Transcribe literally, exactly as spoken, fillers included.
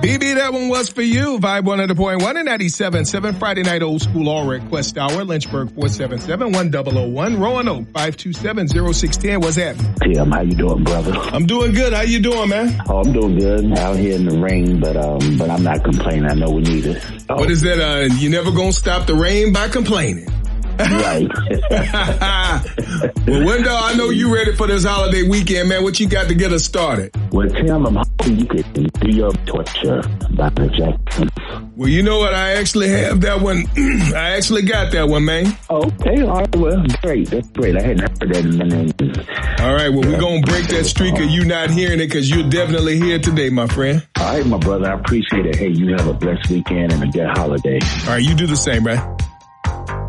B B, that one was for you. Vibe one hundred point one and ninety-seven point seven. Friday night old school all request hour. Lynchburg four seven seven, one zero zero one. Roanoke five two seven, zero six one zero. What's happening? Tim, how you doing, brother? I'm doing good. How you doing, man? Oh, I'm doing good. Out here in the rain, but um, but I'm not complaining. I know we need it. Oh. What is that? Uh, you never gonna stop the rain by complaining. Right. Well, Wendell, I know you ready for this holiday weekend, man. What you got to get us started? Well, Tim, I'm hoping you could do your torture by the Jackson. Well, you know what? I actually have that one. I actually got that one, man. Okay, all right. Well, great. That's great. I hadn't heard that in a minute. All right. Well, we're going to break that streak of you not hearing it because you're definitely here today, my friend. All right, my brother. I appreciate it. Hey, you have a blessed weekend and a good holiday. All right. You do the same, man.